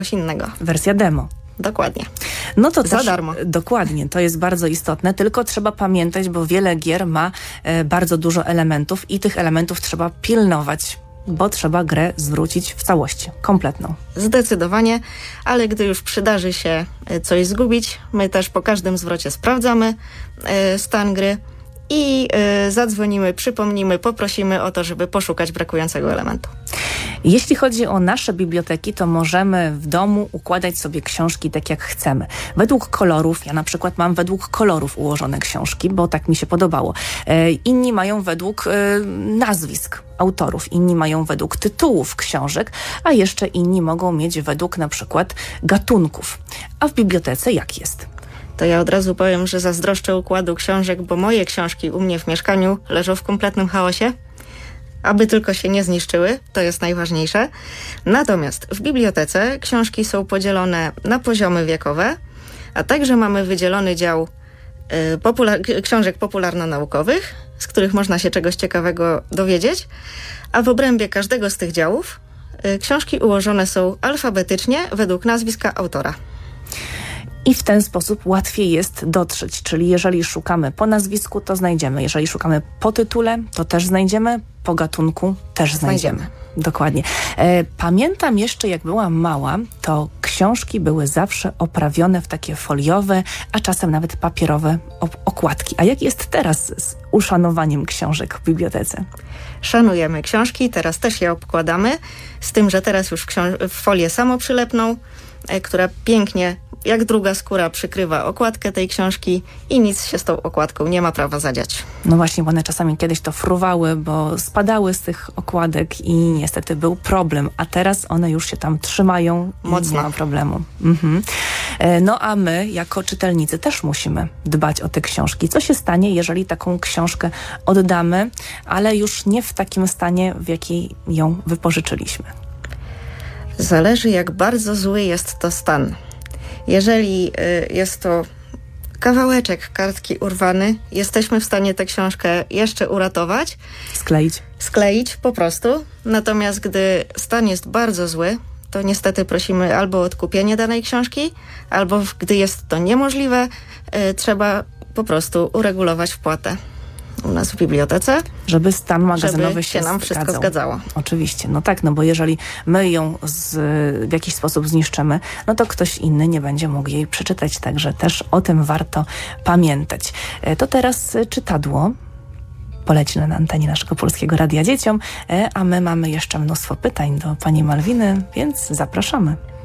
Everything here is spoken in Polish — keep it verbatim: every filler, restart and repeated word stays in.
coś innego. Wersja demo. Dokładnie. No to Za też, darmo. Dokładnie, to jest bardzo istotne, tylko trzeba pamiętać, bo wiele gier ma e, bardzo dużo elementów i tych elementów trzeba pilnować, bo trzeba grę zwrócić w całości, kompletną. Zdecydowanie, ale gdy już przydarzy się coś zgubić, my też po każdym zwrocie sprawdzamy e, stan gry i e, zadzwonimy, przypomnimy, poprosimy o to, żeby poszukać brakującego elementu. Jeśli chodzi o nasze biblioteki, to możemy w domu układać sobie książki tak jak chcemy. Według kolorów, ja na przykład mam według kolorów ułożone książki, bo tak mi się podobało. E, inni mają według e, nazwisk autorów, inni mają według tytułów książek, a jeszcze inni mogą mieć według na przykład gatunków. A w bibliotece jak jest? To ja od razu powiem, że zazdroszczę układu książek, bo moje książki u mnie w mieszkaniu leżą w kompletnym chaosie. Aby tylko się nie zniszczyły, to jest najważniejsze. Natomiast w bibliotece książki są podzielone na poziomy wiekowe, a także mamy wydzielony dział y, popular- książek popularno-naukowych, z których można się czegoś ciekawego dowiedzieć, a w obrębie każdego z tych działów y, książki ułożone są alfabetycznie według nazwiska autora. I w ten sposób łatwiej jest dotrzeć, czyli jeżeli szukamy po nazwisku, to znajdziemy. Jeżeli szukamy po tytule, to też znajdziemy. Po gatunku też znajdziemy. znajdziemy. Dokładnie. E, pamiętam jeszcze, jak byłam mała, to książki były zawsze oprawione w takie foliowe, a czasem nawet papierowe op- okładki. A jak jest teraz z uszanowaniem książek w bibliotece? Szanujemy książki, teraz też je obkładamy, z tym, że teraz już w, książ- w folię samoprzylepną, e, która pięknie, jak druga skóra, przykrywa okładkę tej książki i nic się z tą okładką nie ma prawa zadziać. No właśnie, bo one czasami kiedyś to fruwały, bo spadały z tych okładek i niestety był problem, a teraz one już się tam trzymają i Mocno. nie ma problemu. Mhm. No a my jako czytelnicy też musimy dbać o te książki. Co się stanie, jeżeli taką książkę oddamy, ale już nie w takim stanie, w jakiej ją wypożyczyliśmy? Zależy, jak bardzo zły jest to stan. Jeżeli y, jest to kawałeczek kartki urwany, jesteśmy w stanie tę książkę jeszcze uratować. Skleić. Skleić po prostu. Natomiast gdy stan jest bardzo zły, to niestety prosimy albo o odkupienie danej książki, albo gdy jest to niemożliwe, y, trzeba po prostu uregulować wpłatę u nas w bibliotece. Żeby stan magazynowy żeby się, się nam wszystko zgadzał. zgadzało. Oczywiście, no tak, no bo jeżeli my ją z, w jakiś sposób zniszczymy, no to ktoś inny nie będzie mógł jej przeczytać, także też o tym warto pamiętać. E, To teraz czytadło poleci na antenie naszego Polskiego Radia Dzieciom, e, a my mamy jeszcze mnóstwo pytań do pani Malwiny, więc zapraszamy.